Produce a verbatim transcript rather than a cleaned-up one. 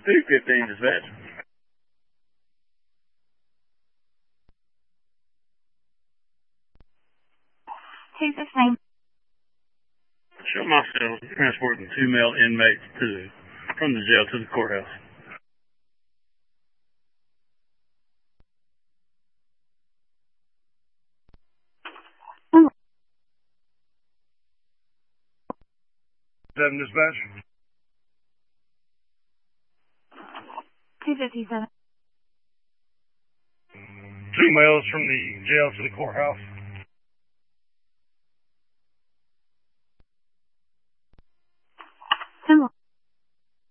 two fifteen dispatch. two fifteen. Show myself transporting two male inmates to the, from the jail to the courthouse. Seven dispatch. two fifty-seven. Two males from the jail to the courthouse.